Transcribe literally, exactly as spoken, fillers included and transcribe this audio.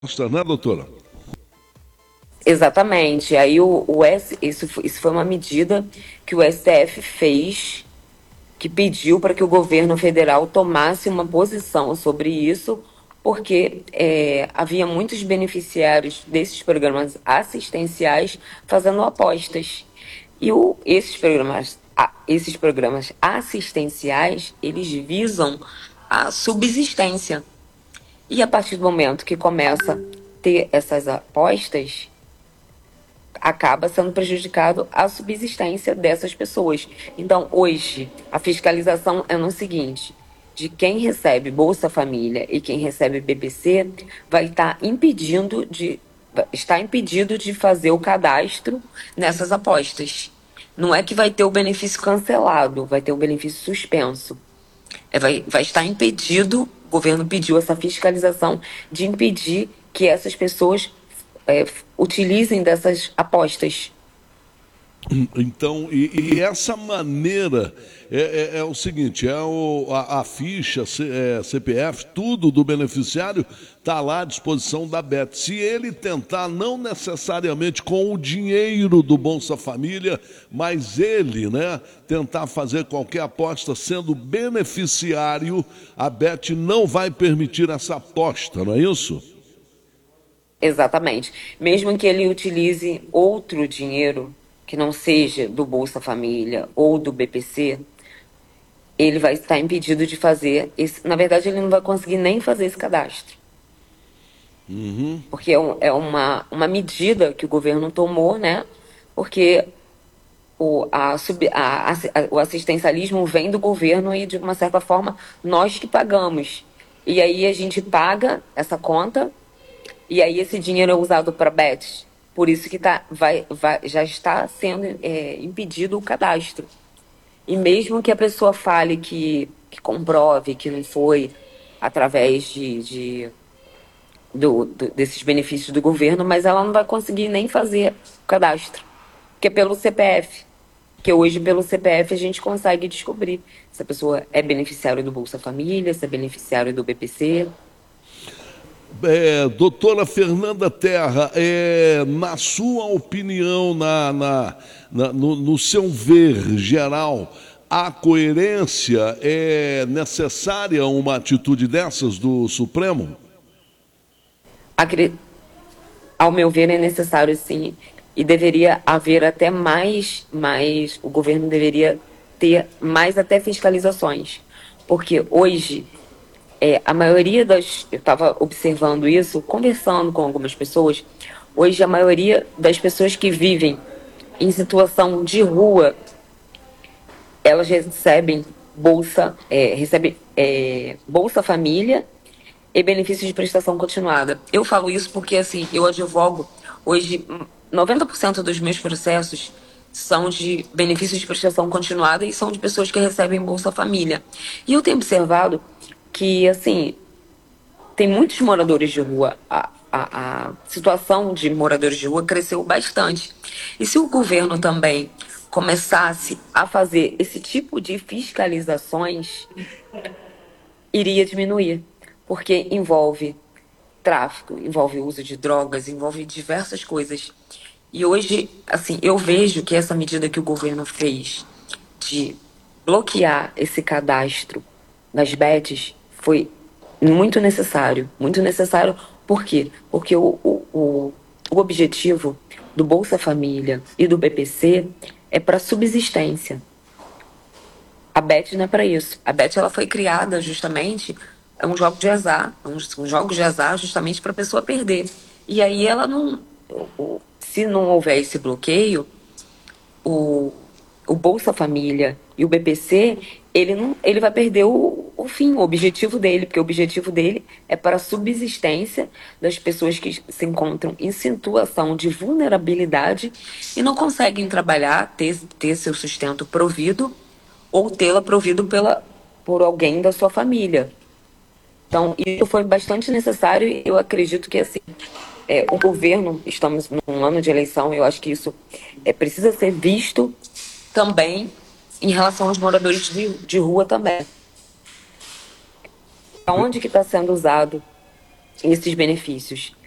Nossa, né, doutora? Exatamente. Aí o, o S, isso, fo- isso foi uma medida que o S T F fez, que pediu para que o governo federal tomasse uma posição sobre isso, porque é, havia muitos beneficiários desses programas assistenciais fazendo apostas. E o, esses programas, a- esses programas assistenciais, eles visam a subsistência. E a partir do momento que começa a ter essas apostas, acaba sendo prejudicado a subsistência dessas pessoas. Então, hoje, a fiscalização é no seguinte: de quem recebe Bolsa Família e quem recebe B P C vai estar impedindo de está impedido de fazer o cadastro nessas apostas. Não é que vai ter o benefício cancelado, vai ter o benefício suspenso. É, vai, vai estar impedido, o governo pediu essa fiscalização de impedir que essas pessoas é, utilizem dessas apostas. Então, e, e essa maneira é, é- é o seguinte: é o- a, a ficha, C- é, C P F, tudo do beneficiário está lá à disposição da Bet. Se ele tentar, não necessariamente com o dinheiro do Bolsa Família, mas ele, né, tentar fazer qualquer aposta sendo beneficiário, a Bet não vai permitir essa aposta, não é isso? Exatamente. Mesmo que ele utilize outro dinheiro que não seja do Bolsa Família ou do B P C, ele vai estar impedido de fazer esse. Na verdade, ele não vai conseguir nem fazer esse cadastro, Uhum. porque é, um- é uma, uma medida que o governo tomou, né? Porque o, a, sub- a- a- o assistencialismo vem do governo e, de uma certa forma, nós que pagamos. E aí a gente paga essa conta e aí esse dinheiro é usado para bets. Por isso que tá, vai, vai, já está sendo é, impedido o cadastro. E mesmo que a pessoa fale que, que comprove que não foi através de, de do, do- desses benefícios do governo, mas ela não vai conseguir nem fazer o cadastro, porque é pelo C P F. Porque hoje, pelo C P F, a gente consegue descobrir se a pessoa é beneficiário do Bolsa Família, se é beneficiário do B P C. É, doutora Fernanda Terra, é, na sua opinião, na, na- na- no, no seu ver geral, a coerência é necessária uma atitude dessas do Supremo? Acre- Ao meu ver, é necessário sim, e deveria haver até mais, mais, o governo deveria ter mais até fiscalizações, porque hoje é, a maioria das, eu estava observando isso, conversando com algumas pessoas, hoje a maioria das pessoas que vivem em situação de rua, elas recebem bolsa, é, recebem é, Bolsa Família e benefícios de prestação continuada. Eu falo isso porque, assim, eu advogo hoje, noventa por cento dos meus processos são de benefícios de prestação continuada e são de pessoas que recebem Bolsa Família. E eu tenho observado que, assim, tem muitos moradores de rua. A, a, a situação de moradores de rua cresceu bastante. E se o governo também começasse a fazer esse tipo de fiscalizações, iria diminuir, porque envolve tráfico, envolve uso de drogas, envolve diversas coisas. E hoje, assim, eu vejo que essa medida que o governo fez de bloquear esse cadastro das bets foi muito necessário. Muito necessário, por quê? Porque o, o, o, o objetivo do Bolsa Família e do B P C é para subsistência. A Bet não é para isso. A Bet ela foi criada justamente, é um jogo de azar, um, um jogo de azar justamente para a pessoa perder. E aí ela não, o- o- se não houver esse bloqueio, o, o Bolsa Família e o B P C, ele não, ele vai perder o, o fim, o objetivo dele, porque o objetivo dele é para a subsistência das pessoas que se encontram em situação de vulnerabilidade e não conseguem trabalhar, ter, ter seu sustento provido ou tê-la provido pela, por alguém da sua família. Então, isso foi bastante necessário e eu acredito que assim, é, o governo, estamos num ano de eleição, eu acho que isso é, precisa ser visto também em relação aos moradores de, de rua também. Onde que está sendo usado esses benefícios?